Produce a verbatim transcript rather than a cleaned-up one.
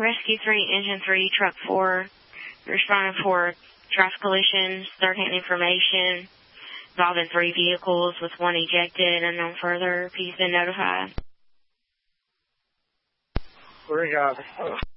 Rescue three, Engine three, Truck four, responding for traffic collisions, third-hand information involving three vehicles with one ejected, unknown further. Please been notified. We're in